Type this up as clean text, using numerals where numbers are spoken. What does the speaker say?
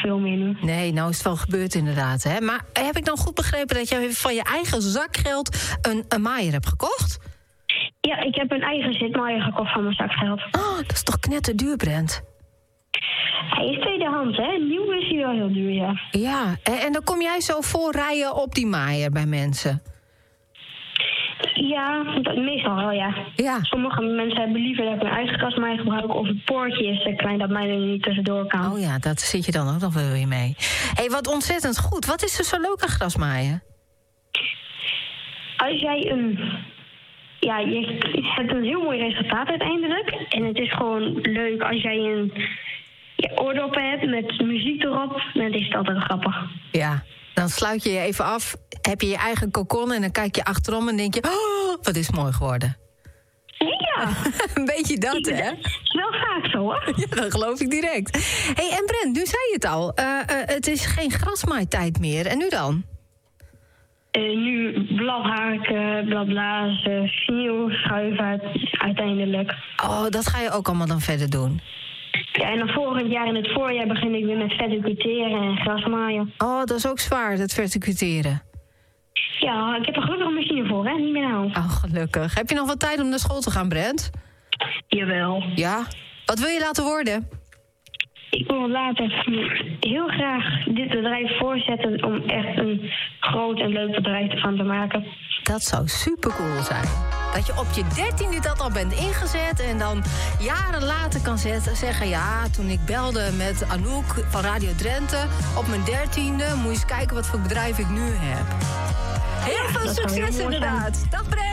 veel meer nu. Nee, nou is het wel gebeurd inderdaad. Hè? Maar heb ik dan goed begrepen dat je van je eigen zakgeld een maaier hebt gekocht? Ja, ik heb een eigen zitmaaier gekocht van mijn zakgeld. Oh, dat is toch knetterduur, Brent? Hij is tweedehands, hè? Nieuw is hij wel heel duur, ja. Ja, en dan kom jij zo voorrijden op die maaier bij mensen? Ja, meestal wel, ja. Ja. Sommige mensen hebben liever dat ik mijn eigen grasmaaier gebruik, of het poortje is te klein dat mij er niet tussendoor kan. Oh ja, dat zit je dan ook nog wel weer mee. Hé, wat ontzettend goed. Wat is er zo leuk aan grasmaaien? Als jij ja, je hebt een heel mooi resultaat uiteindelijk. En het is gewoon leuk als jij een oordoppen hebt met muziek erop. Dan is het altijd grappig. Ja, dan sluit je je even af, heb je je eigen kokon en dan kijk je achterom en denk je, oh, wat is het mooi geworden. Ja. Een beetje dat, hè? Dat is wel vaak zo, hoor. Ja, dat geloof ik direct. Hé, en Brent, nu zei je het al. Het is geen grasmaaitijd meer. En nu dan? Nu bladhaken, bladblazen, sneeuw schuiven uiteindelijk. Oh, dat ga je ook allemaal dan verder doen? Ja, en dan volgend jaar in het voorjaar begin ik weer met verticuteren en grasmaaien. Oh, dat is ook zwaar, dat verticuteren. Ja, ik heb er gelukkig een machine voor, hè? Niet meer nou. Oh, gelukkig. Heb je nog wat tijd om naar school te gaan, Brent? Jawel. Ja? Wat wil je laten worden? Ik wil later heel graag dit bedrijf voorzetten om echt een groot en leuk bedrijf ervan te maken. Dat zou supercool zijn. Dat je op je 13e dat al bent ingezet en dan jaren later kan zeggen, ja, toen ik belde met Anouk van Radio Drenthe op mijn 13e, moet je eens kijken wat voor bedrijf ik nu heb. Heel veel dat zou heel succes mooi zijn. inderdaad. Dag Brent.